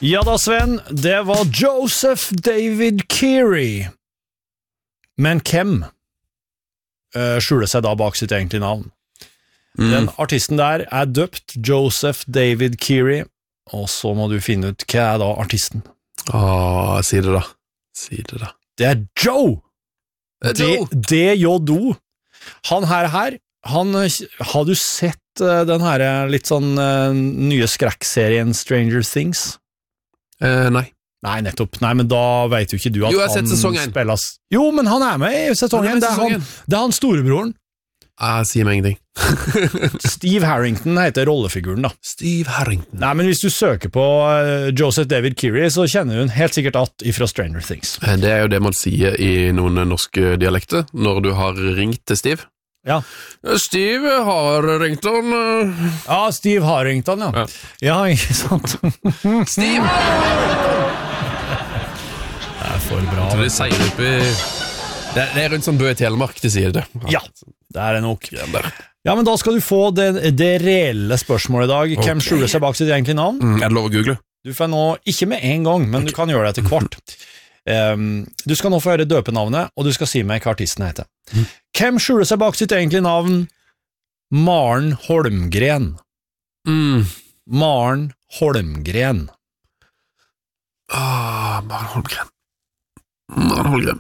Ja da, Sven, det var Joseph David Keary. Men hvem skjuler seg da bak sitt egentlige navn? Den artisten der døpt Joseph David Keary, og så må du finne ut hva da artisten. Si det da. Det Joe! D-J-O. Han her, har du sett den her litt sånn nye skrekkserien Stranger Things? Nei. Nei, nettopp. Nei, men da vet jo ikke du at jo, jeg har sett sesong 1. Spilles. Jo, men han med i sesong 1. Det er han storebroren. Sier meg ingenting. Steve Harrington heter rollefiguren da. Steve Harrington. Nei, men hvis du søker på Joseph David Keary, så kjenner hun helt sikkert at ifra Stranger Things. Det jo det man sier i noen norske dialekter, når du har ringt til Steve. Ja. Steve Harrington. Ja, Steve Harrington, ja. Ja, ikke sant. Steve Harrington! Det for bra. Så de sier oppi... Det rundt som Bø i Telemark, de sier det. Ja, det det nok. Ja, men da skal du få det reelle spørsmålet i dag. Hvem skjuler seg bak sitt egentlige navn? Er det lov å google? Du får nå, ikke med en gang, men du kan gjøre det etter hvert. Du skal nå få høre døpenavnet, og du skal si meg hva artisten heter. Hvem skjuler seg bak sitt egentlige navn? Maren Holmgren. Maren Holmgren. Maren Holmgren.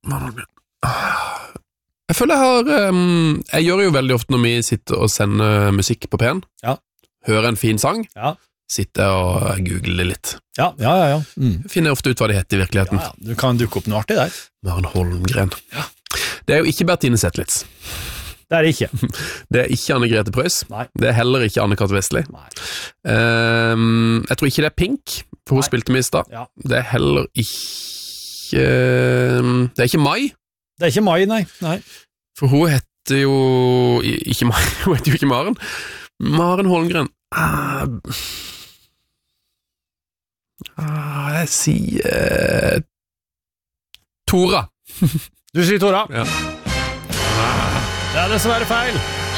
Jeg føler jeg gjør jo veldig ofte når vi sitter og sender musikk på P1. Ja. Hører en fin sang. Ja. Sitter og googler litt. Ja. Finner ofte ut hva det heter i virkeligheten. Ja, du kan dukke opp noe artig der. Maren Holmgren. Ja. Det jo ikke Bertine Zetlitz. Det det ikke. Det ikke Anne-Grete Preus. Nei. Det heller ikke Anne-Kat. Vestli. Nei. Jeg tror ikke det Pink, for hun spilte med i stad. Ja. Det heller ikke... Det ikke Mai. Det ikke Mai, nei. For hun heter jo ikke Mai, hun heter jo ikke Maren. Maren Holmgren. Jeg sier Tora. Du sier Tora. Ja. Det dessverre feil.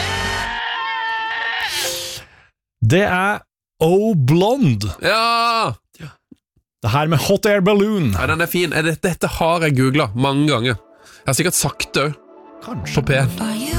Det O Blonde. Ja! Det her med Hot Air Balloon. Ja, den fin. Dette har jeg googlet mange ganger. Jeg har sikkert sagt det også. Kanskje. På P1.